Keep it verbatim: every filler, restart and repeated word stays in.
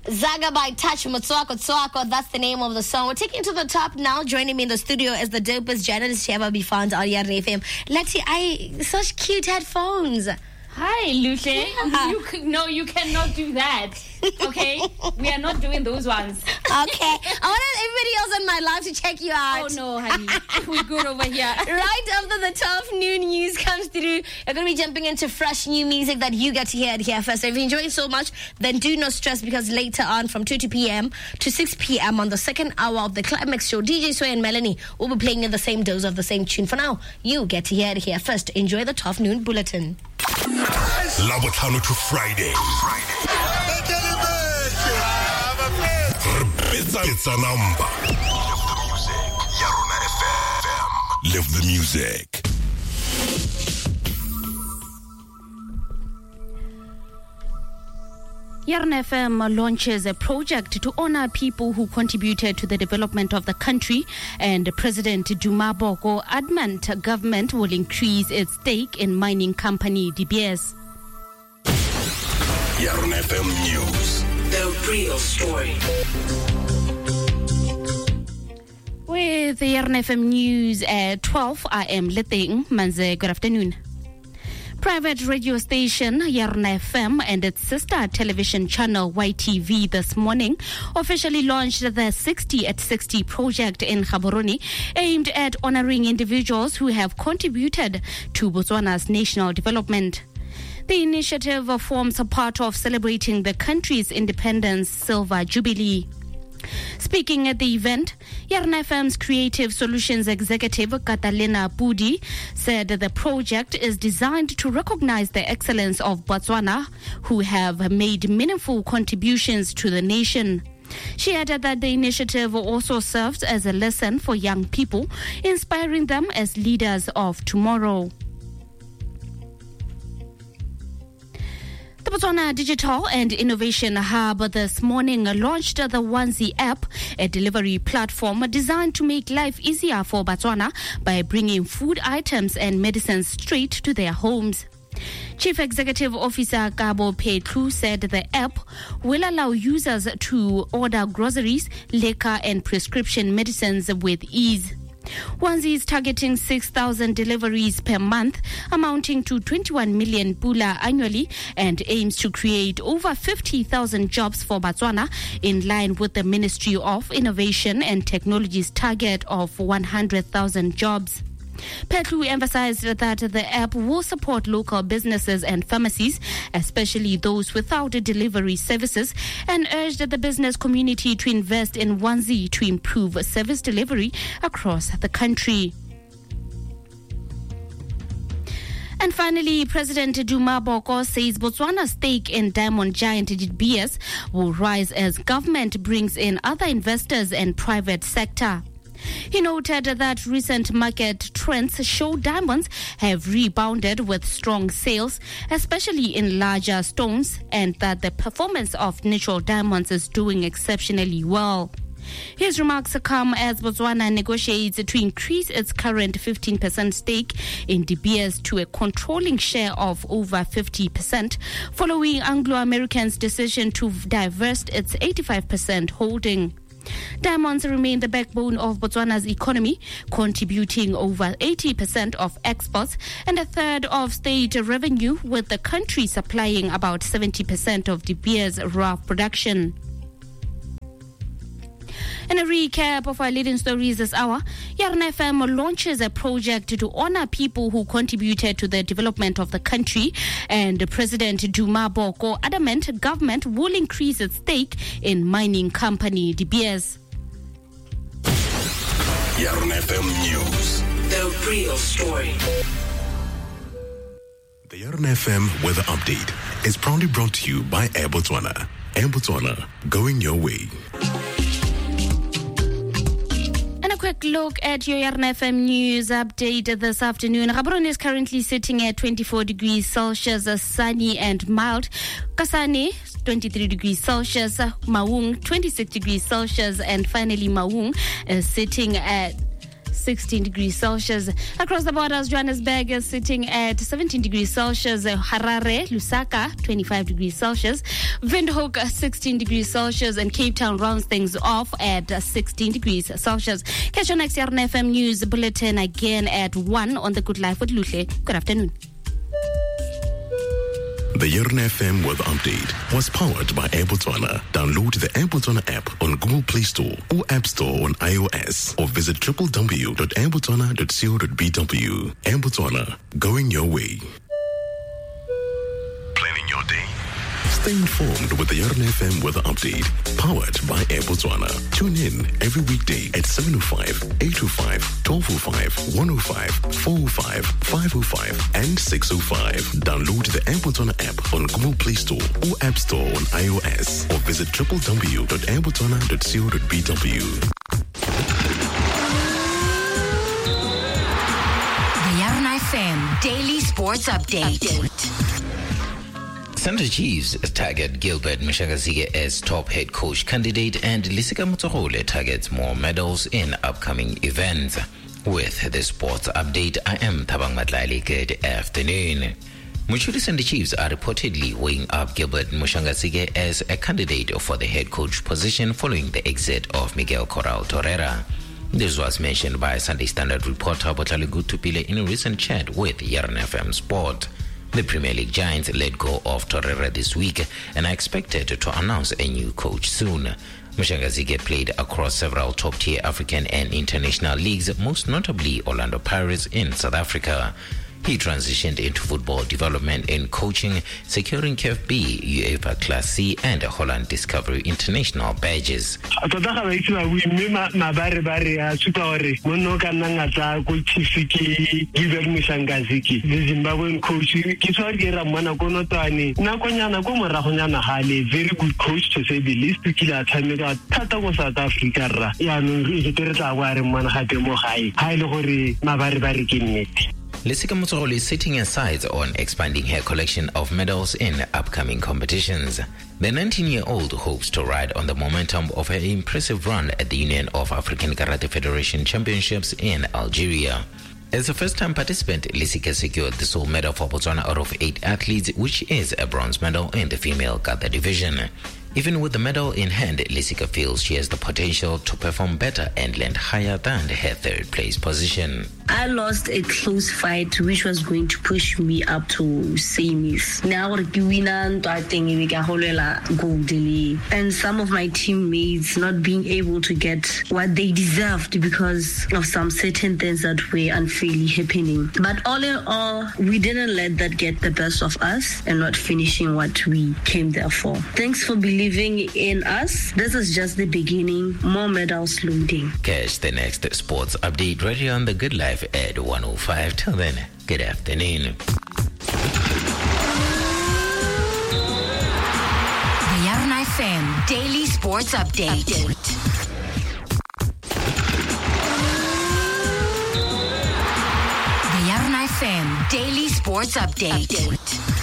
Zaga by Touch Motswako Tswako, that's the name of the song. We're taking to the top now. Joining me in the studio is the dopest journalist to ever be found on Yarn F M. Lexi, I such cute headphones. Hi, Luce. Yeah. You c- no, you cannot do that. Okay, we are not doing those ones. Okay, I wanted everybody else in my life to check you out. Oh no, honey, we're good over here. Right after the twelve noon news comes through, you're going to be jumping into fresh new music that you get to hear it here first. So if you enjoy it so much, then do not stress, because later on from two p.m. to six p.m. on the second hour of the Climax Show, D J Sway and Melanie will be playing in the same dose of the same tune. For now, you get to hear it here first. Enjoy the twelve noon bulletin. Labotlhano to Friday. It's a number. Live the music. Yarn F M launches a project to honor people who contributed to the development of the country, and President Duma Boko adamant government will increase its stake in mining company D B S. Yarn F M News. The real story. With the Yarn F M News at twelve, I am Leteng Manze. Good afternoon. Private radio station Yarn F M and its sister television channel Y T V this morning officially launched the sixty at sixty project in Gaborone, aimed at honoring individuals who have contributed to Botswana's national development. The initiative forms a part of celebrating the country's independence silver jubilee. Speaking at the event, Yarn F M's Creative Solutions Executive Katalina Pudi said the project is designed to recognize the excellence of Botswana, who have made meaningful contributions to the nation. She added that the initiative also serves as a lesson for young people, inspiring them as leaders of tomorrow. The Botswana Digital and Innovation Hub this morning launched the Onesie app, a delivery platform designed to make life easier for Botswana by bringing food items and medicines straight to their homes. Chief Executive Officer Kabo Petlu said the app will allow users to order groceries, liquor and prescription medicines with ease. Onesie is targeting six thousand deliveries per month, amounting to twenty-one million pula annually, and aims to create over fifty thousand jobs for Botswana, in line with the Ministry of Innovation and Technology's target of one hundred thousand jobs. Petlu emphasized that the app will support local businesses and pharmacies, especially those without delivery services, and urged the business community to invest in Onesie to improve service delivery across the country. And finally, President Duma Boko says Botswana's stake in diamond giant D B S will rise as government brings in other investors and private sector. He noted that recent market trends show diamonds have rebounded with strong sales, especially in larger stones, and that the performance of natural diamonds is doing exceptionally well. His remarks come as Botswana negotiates to increase its current fifteen percent stake in D B S to a controlling share of over fifty percent, following Anglo-American's decision to divest its eighty-five percent holding. Diamonds remain the backbone of Botswana's economy, contributing over eighty percent of exports and a third of state revenue, with the country supplying about seventy percent of De Beers rough production. In a recap of our leading stories this hour, Yarn F M launches a project to honor people who contributed to the development of the country, and President Duma Boko adamant government will increase its stake in mining company De Beers. Yarn F M News. The real story. The Yarn F M Weather Update is proudly brought to you by Air Botswana. Air Botswana, going your way. And a quick look at your Yarn F M News update this afternoon. Gaborone is currently sitting at twenty-four degrees Celsius, sunny and mild. Kasane, twenty-three degrees Celsius. Maung, twenty-six degrees Celsius. And finally, Maung is sitting at sixteen degrees Celsius. Across the borders, Johannesburg is sitting at seventeen degrees Celsius. Harare, Lusaka, twenty-five degrees Celsius. Windhoek, sixteen degrees Celsius. And Cape Town rounds things off at sixteen degrees Celsius. Catch your next Yarn F M News Bulletin again at one on the Good Life with Luhle. Good afternoon. The Yarn F M weather update was powered by Air Botswana. Download the Air Botswana app on Google Play Store or App Store on iOS, or visit w w w dot air botswana dot co dot b w. Air Botswana, going your way. Planning your day? Stay informed with the Yarn F M weather update, powered by Air Botswana. Tune in every weekday at seven oh five, eight oh five, twelve oh five, one oh five, four oh five, five oh five, and six oh five. Download the Air Botswana app on Google Play Store or App Store on iOS, or visit w w w dot air botswana dot co dot b w. The Yarn F M Daily Sports Update. Update. Santa Chiefs target Gilbert Mshangazige as top head coach candidate, and Lisika Motsohole targets more medals in upcoming events. With the sports update, I am Thabang Matlali. Good afternoon. Muchuri Santa Chiefs are reportedly weighing up Gilbert Mshangazige as a candidate for the head coach position following the exit of Miguel Corral Torreira. This was mentioned by Sunday Standard reporter Botlali Gutupile in a recent chat with Yarn F M Sport. The Premier League Giants let go of Torreira this week and are expected to announce a new coach soon. Mshangazige played across several top-tier African and international leagues, most notably Orlando Pirates in South Africa. He transitioned into football development and coaching, securing K F B, UEFA Class C, and Holland Discovery International badges. Very good coach to say the least. South Africa. Lisika Motsohole is setting her sights on expanding her collection of medals in upcoming competitions. The nineteen-year-old hopes to ride on the momentum of her impressive run at the Union of African Karate Federation Championships in Algeria. As a first-time participant, Lisika secured the sole medal for Botswana out of eight athletes, which is a bronze medal in the female kata division. Even with the medal in hand, Lisika feels she has the potential to perform better and land higher than her third-place position. I lost a close fight, which was going to push me up to semis. Now, I think and some of my teammates not being able to get what they deserved because of some certain things that were unfairly happening. But all in all, we didn't let that get the best of us and not finishing what we came there for. Thanks for believing in us. This is just the beginning. More medals loading. Catch the next sports update right here on The Good Life at one oh five. Till then, good afternoon. The Yarn F M Daily Sports Update. Update. The Yarn F M Daily Sports Update. Update.